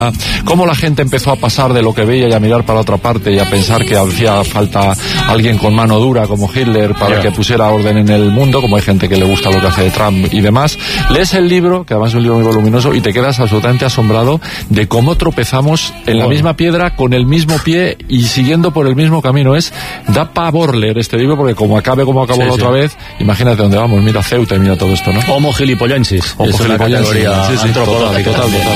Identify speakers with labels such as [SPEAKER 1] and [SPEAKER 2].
[SPEAKER 1] Cómo la gente empezó a pasar de lo que veía y a mirar para otra parte y a pensar que hacía falta alguien con mano dura como Hitler para que pusiera orden en el mundo, como hay gente que le gusta lo que hace Trump y demás. Lees el libro, que además es un libro muy voluminoso, y te quedas absolutamente asombrado de cómo tropezamos en la misma piedra, con el mismo pie y siguiendo por el mismo camino. Da pavor leer este libro, porque como acabó la otra vez, imagínate dónde vamos. Mira Ceuta y mira todo esto, ¿no?
[SPEAKER 2] Homo gilipollensis.
[SPEAKER 1] Homo
[SPEAKER 2] es
[SPEAKER 1] gilipollensis.
[SPEAKER 2] Una categoría antropológica.
[SPEAKER 1] Total.